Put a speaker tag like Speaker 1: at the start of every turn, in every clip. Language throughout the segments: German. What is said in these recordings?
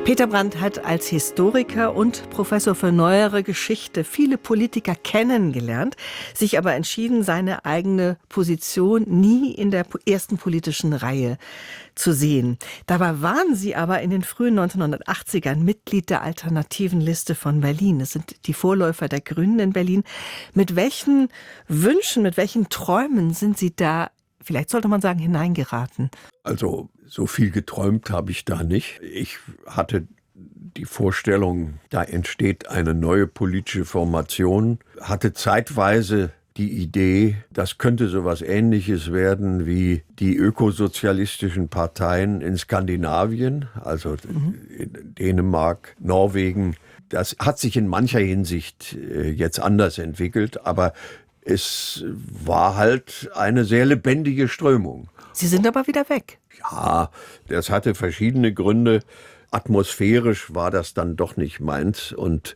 Speaker 1: Peter Brandt hat als Historiker und Professor für neuere Geschichte viele Politiker kennengelernt, sich aber entschieden, seine eigene Position nie in der ersten politischen Reihe zu sehen. Dabei waren Sie aber in den frühen 1980ern Mitglied der Alternativen Liste von Berlin. Das sind die Vorläufer der Grünen in Berlin. Mit welchen Wünschen, mit welchen Träumen sind Sie da, vielleicht sollte man sagen, hineingeraten?
Speaker 2: Also so viel geträumt habe ich da nicht. Ich hatte die Vorstellung, da entsteht eine neue politische Formation, hatte zeitweise die Idee, das könnte so was Ähnliches werden wie die ökosozialistischen Parteien in Skandinavien, also in Dänemark, Norwegen. Das hat sich in mancher Hinsicht jetzt anders entwickelt, aber es war halt eine sehr lebendige Strömung.
Speaker 1: Sie sind aber wieder weg.
Speaker 2: Ja, das hatte verschiedene Gründe. Atmosphärisch war das dann doch nicht meins und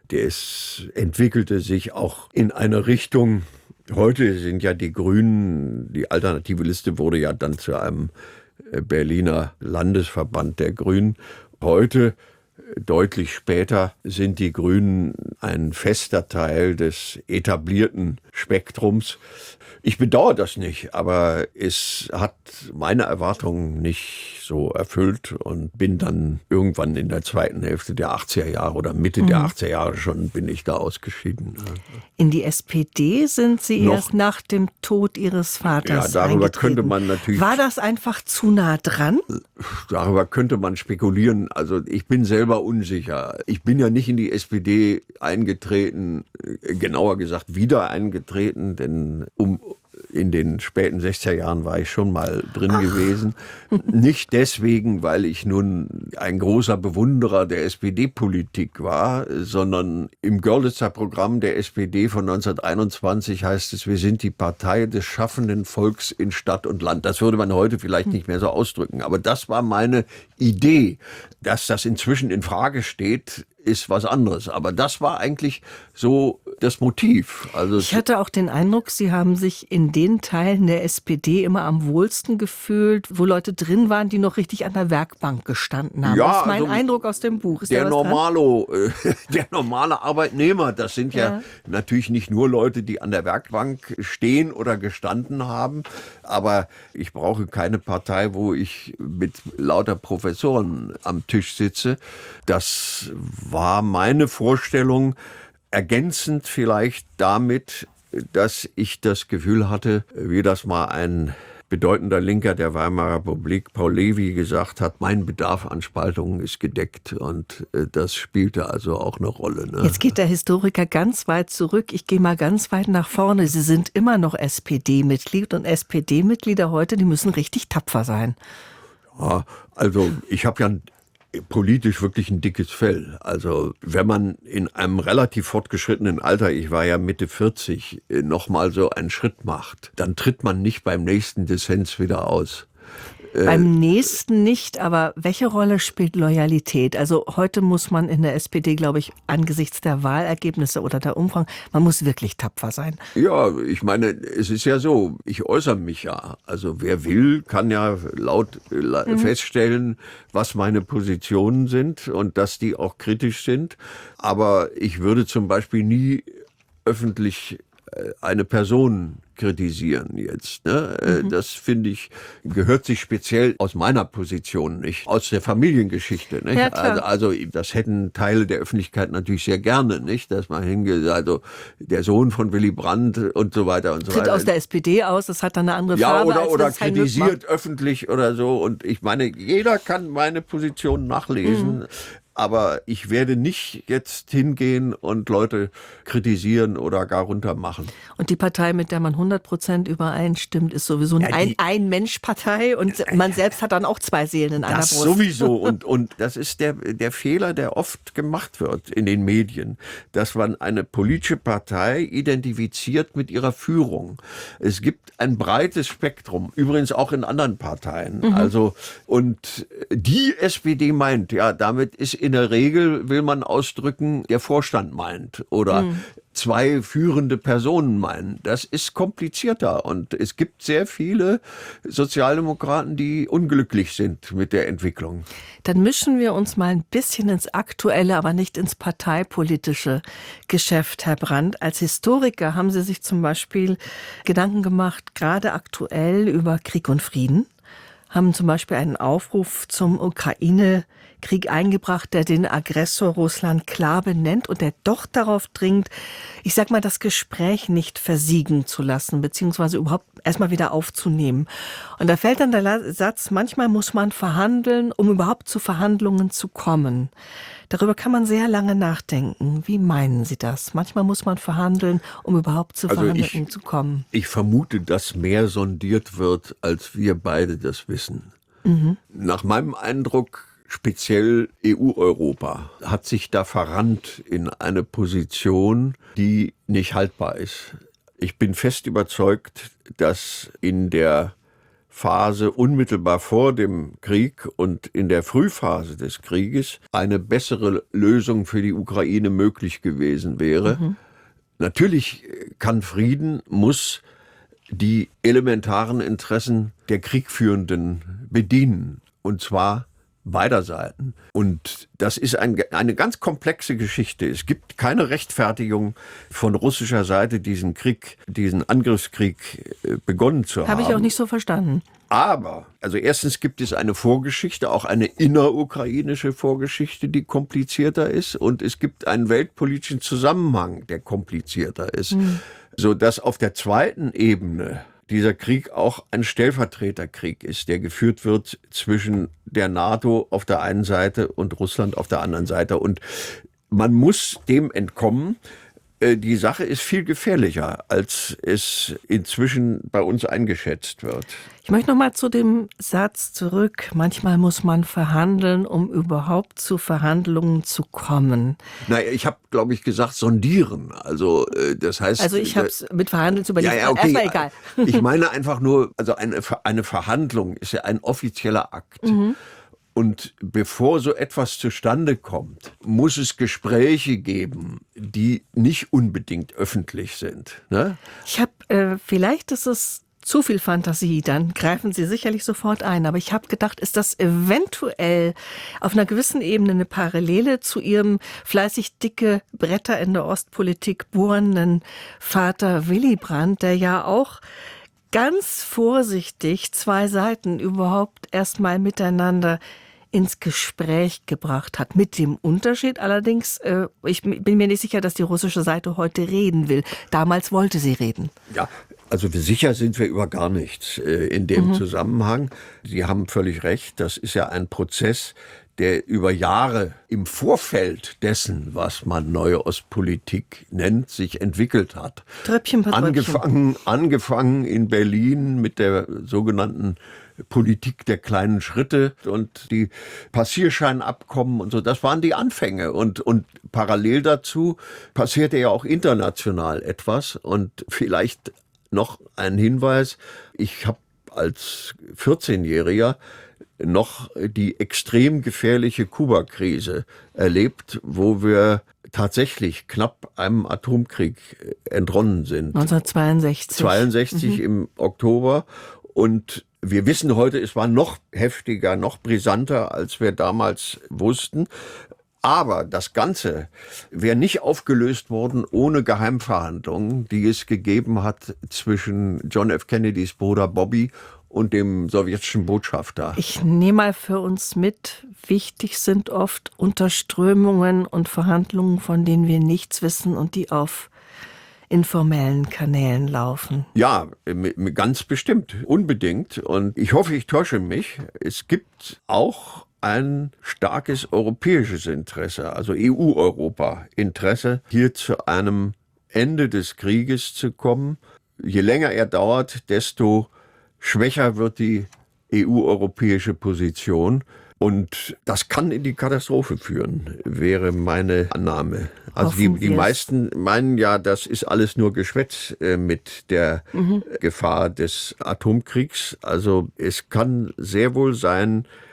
Speaker 2: es entwickelte sich auch in eine Richtung. Heute sind ja die Grünen, die Alternative Liste wurde ja dann zu einem Berliner Landesverband der Grünen. Heute, deutlich später, sind die Grünen ein fester Teil des etablierten Spektrums. Ich bedauere das nicht, aber es hat meine Erwartungen nicht so erfüllt und bin dann irgendwann in der zweiten Hälfte der 80er Jahre oder Mitte der 80er Jahre schon, bin ich da ausgeschieden.
Speaker 1: In die SPD sind Sie erst nach dem Tod Ihres Vaters
Speaker 2: darüber könnte man natürlich...
Speaker 1: War das einfach zu nah dran?
Speaker 2: Darüber könnte man spekulieren. Also ich bin selber unsicher. Ich bin ja nicht in die SPD eingetreten, genauer gesagt wieder eingetreten, denn in den späten 60er Jahren war ich schon mal drin gewesen. Nicht deswegen, weil ich nun ein großer Bewunderer der SPD-Politik war, sondern im Görlitzer Programm der SPD von 1921 heißt es, wir sind die Partei des schaffenden Volks in Stadt und Land. Das würde man heute vielleicht nicht mehr so ausdrücken. Aber das war meine Idee. Dass das inzwischen in Frage steht, ist was anderes. Aber das war eigentlich so das Motiv. Also
Speaker 1: ich hatte auch den Eindruck, Sie haben sich in den Teilen der SPD immer am wohlsten gefühlt, wo Leute drin waren, die noch richtig an der Werkbank gestanden haben.
Speaker 2: Ja,
Speaker 1: das ist mein
Speaker 2: also
Speaker 1: Eindruck aus dem Buch. Ist
Speaker 2: der normale Arbeitnehmer, das sind ja natürlich nicht nur Leute, die an der Werkbank stehen oder gestanden haben, aber ich brauche keine Partei, wo ich mit lauter Professoren am Tisch sitze. Das war meine Vorstellung, ergänzend vielleicht damit, dass ich das Gefühl hatte, wie das mal ein bedeutender Linker der Weimarer Republik, Paul Levi, gesagt hat, mein Bedarf an Spaltungen ist gedeckt und das spielte also auch eine Rolle. Ne?
Speaker 1: Jetzt geht der Historiker ganz weit zurück. Ich gehe mal ganz weit nach vorne. Sie sind immer noch SPD-Mitglied und SPD-Mitglieder heute, die müssen richtig tapfer sein.
Speaker 2: Ja, also ich habe ja politisch wirklich ein dickes Fell. Also wenn man in einem relativ fortgeschrittenen Alter, ich war ja Mitte 40, nochmal so einen Schritt macht, dann tritt man nicht beim nächsten Dissens wieder aus.
Speaker 1: Beim nächsten nicht, aber welche Rolle spielt Loyalität? Also heute muss man in der SPD, glaube ich, angesichts der Wahlergebnisse oder der Umfragen, man muss wirklich tapfer sein.
Speaker 2: Ja, ich meine, es ist ja so, ich äußere mich ja. Also wer will, kann ja laut feststellen, was meine Positionen sind und dass die auch kritisch sind. Aber ich würde zum Beispiel nie öffentlich eine Person kritisieren jetzt. Ne? Das finde ich, gehört sich speziell aus meiner Position nicht, aus der Familiengeschichte. Nicht?
Speaker 1: Ja, klar.
Speaker 2: Also das hätten Teile der Öffentlichkeit natürlich sehr gerne, nicht, dass man hingeht, also der Sohn von Willy Brandt und so weiter und so weiter.
Speaker 1: Tritt aus der SPD aus, das hat dann eine andere Farbe.
Speaker 2: Ja, oder kritisiert öffentlich oder so. Und ich meine, jeder kann meine Position nachlesen. Aber ich werde nicht jetzt hingehen und Leute kritisieren oder gar runtermachen.
Speaker 1: Und die Partei, mit der man 100% übereinstimmt, ist sowieso eine Ein-Mensch-Partei und man selbst hat dann auch zwei Seelen in einer Brust.
Speaker 2: Das sowieso. Und das ist der Fehler, der oft gemacht wird in den Medien, dass man eine politische Partei identifiziert mit ihrer Führung. Es gibt ein breites Spektrum, übrigens auch in anderen Parteien. Also, und die SPD meint, ja, damit ist in der Regel, will man ausdrücken, der Vorstand meint oder zwei führende Personen meinen. Das ist komplizierter und es gibt sehr viele Sozialdemokraten, die unglücklich sind mit der Entwicklung.
Speaker 1: Dann mischen wir uns mal ein bisschen ins aktuelle, aber nicht ins parteipolitische Geschäft, Herr Brandt. Als Historiker haben Sie sich zum Beispiel Gedanken gemacht, gerade aktuell über Krieg und Frieden, haben zum Beispiel einen Aufruf zum Ukraine-Krieg eingebracht, der den Aggressor Russland klar benennt und der doch darauf dringt, ich sag mal, das Gespräch nicht versiegen zu lassen, beziehungsweise überhaupt erstmal wieder aufzunehmen. Und da fällt dann der Satz, manchmal muss man verhandeln, um überhaupt zu Verhandlungen zu kommen. Darüber kann man sehr lange nachdenken. Wie meinen Sie das? Manchmal muss man verhandeln, um überhaupt zu Verhandlungen zu kommen.
Speaker 2: Ich vermute, dass mehr sondiert wird, als wir beide das wissen. Nach meinem Eindruck, speziell EU-Europa, hat sich da verrannt in eine Position, die nicht haltbar ist. Ich bin fest überzeugt, dass in der Phase unmittelbar vor dem Krieg und in der Frühphase des Krieges eine bessere Lösung für die Ukraine möglich gewesen wäre. Natürlich kann Frieden, muss die elementaren Interessen der Kriegführenden bedienen, und zwar beider Seiten. Und das ist eine ganz komplexe Geschichte. Es gibt keine Rechtfertigung von russischer Seite, diesen Angriffskrieg begonnen zu haben.
Speaker 1: Habe ich auch nicht so verstanden.
Speaker 2: Aber, also erstens gibt es eine Vorgeschichte, auch eine innerukrainische Vorgeschichte, die komplizierter ist. Und es gibt einen weltpolitischen Zusammenhang, der komplizierter ist. Sodass auf der zweiten Ebene dieser Krieg auch ein Stellvertreterkrieg ist, der geführt wird zwischen der NATO auf der einen Seite und Russland auf der anderen Seite. Und man muss dem entkommen. Die Sache ist viel gefährlicher, als es inzwischen bei uns eingeschätzt wird.
Speaker 1: Ich möchte noch mal zu dem Satz zurück. Manchmal muss man verhandeln, um überhaupt zu Verhandlungen zu kommen.
Speaker 2: Naja, ich habe, glaube ich, gesagt, sondieren. Also das heißt...
Speaker 1: Also ich habe es mit Verhandeln zu überlegen.
Speaker 2: Ja, okay.
Speaker 1: Erstmal egal.
Speaker 2: Ich meine einfach nur, also eine Verhandlung ist ja ein offizieller Akt. Und bevor so etwas zustande kommt, muss es Gespräche geben, die nicht unbedingt öffentlich sind. Ne?
Speaker 1: Ich habe, vielleicht ist es zu viel Fantasie, dann greifen Sie sicherlich sofort ein. Aber ich habe gedacht, ist das eventuell auf einer gewissen Ebene eine Parallele zu Ihrem fleißig dicke Bretter in der Ostpolitik bohrenden Vater Willy Brandt, der ja auch ganz vorsichtig zwei Seiten überhaupt erstmal miteinander ins Gespräch gebracht hat. Mit dem Unterschied allerdings, ich bin mir nicht sicher, dass die russische Seite heute reden will. Damals wollte sie reden.
Speaker 2: Ja, also sicher sind wir über gar nichts in dem Zusammenhang. Sie haben völlig recht, das ist ja ein Prozess, der über Jahre im Vorfeld dessen, was man neue Ostpolitik nennt, sich entwickelt hat.
Speaker 1: Tröpfchen per Tröpfchen.
Speaker 2: Angefangen in Berlin mit der sogenannten Politik der kleinen Schritte und die Passierscheinabkommen und so. Das waren die Anfänge. Und parallel dazu passierte ja auch international etwas. Und vielleicht noch ein Hinweis. Ich habe als 14-Jähriger noch die extrem gefährliche Kuba-Krise erlebt, wo wir tatsächlich knapp einem Atomkrieg entronnen sind.
Speaker 1: 1962.
Speaker 2: 1962 im Oktober. Und wir wissen heute, es war noch heftiger, noch brisanter, als wir damals wussten. Aber das Ganze wäre nicht aufgelöst worden ohne Geheimverhandlungen, die es gegeben hat zwischen John F. Kennedys Bruder Bobby und dem sowjetischen Botschafter.
Speaker 1: Ich nehme mal für uns mit, wichtig sind oft Unterströmungen und Verhandlungen, von denen wir nichts wissen und die auf informellen Kanälen laufen.
Speaker 2: Ja, ganz bestimmt, unbedingt. Und ich hoffe, ich täusche mich. Es gibt auch ein starkes europäisches Interesse, also EU-Europa-Interesse, hier zu einem Ende des Krieges zu kommen. Je länger er dauert, desto schwächer wird die EU-europäische Position. Und das kann in die Katastrophe führen, wäre meine Annahme. Also die meisten meinen ja, das ist alles nur Geschwätz mit der Gefahr des Atomkriegs. Also es kann sehr wohl sein,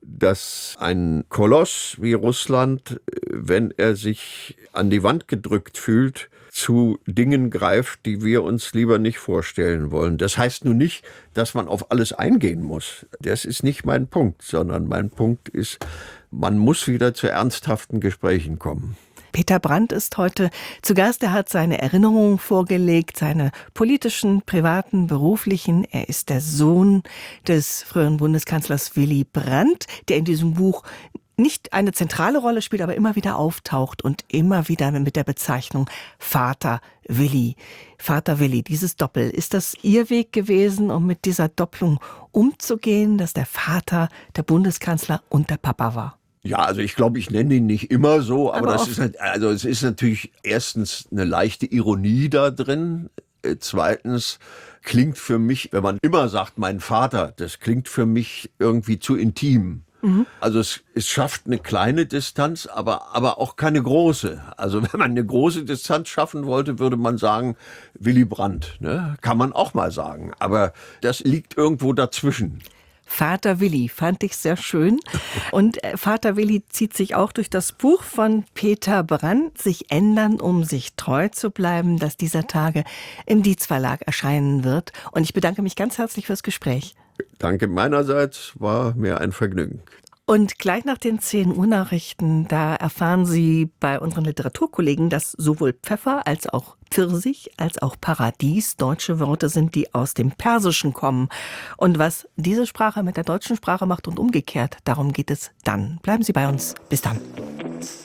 Speaker 2: dass ein Koloss wie Russland, wenn er sich an die Wand gedrückt fühlt, zu Dingen greift, die wir uns lieber nicht vorstellen wollen. Das heißt nun nicht, dass man auf alles eingehen muss. Das ist nicht mein Punkt, sondern mein Punkt ist, man muss wieder zu ernsthaften Gesprächen kommen.
Speaker 1: Peter Brandt ist heute zu Gast. Er hat seine Erinnerungen vorgelegt, seine politischen, privaten, beruflichen. Er ist der Sohn des früheren Bundeskanzlers Willy Brandt, der in diesem Buch nicht eine zentrale Rolle spielt, aber immer wieder auftaucht und immer wieder mit der Bezeichnung Vater Willy. Vater Willy, dieses Doppel, ist das Ihr Weg gewesen, um mit dieser Doppelung umzugehen, dass der Vater der Bundeskanzler und der Papa war?
Speaker 2: Ja, also ich glaube, ich nenne ihn nicht immer so, aber das ist halt, also es ist natürlich erstens eine leichte Ironie da drin. Zweitens klingt für mich, wenn man immer sagt, mein Vater, das klingt für mich irgendwie zu intim. Also es schafft eine kleine Distanz, aber auch keine große. Also wenn man eine große Distanz schaffen wollte, würde man sagen, Willy Brandt, ne? Kann man auch mal sagen. Aber das liegt irgendwo dazwischen.
Speaker 1: Vater Willy fand ich sehr schön. Und Vater Willy zieht sich auch durch das Buch von Peter Brandt, Sich ändern, um sich treu zu bleiben, das dieser Tage im Dietz Verlag erscheinen wird. Und ich bedanke mich ganz herzlich fürs Gespräch.
Speaker 2: Danke meinerseits, war mir ein Vergnügen.
Speaker 1: Und gleich nach den 10 Uhr Nachrichten, da erfahren Sie bei unseren Literaturkollegen, dass sowohl Pfeffer als auch Pfirsich als auch Paradies deutsche Worte sind, die aus dem Persischen kommen. Und was diese Sprache mit der deutschen Sprache macht und umgekehrt, darum geht es dann. Bleiben Sie bei uns. Bis dann.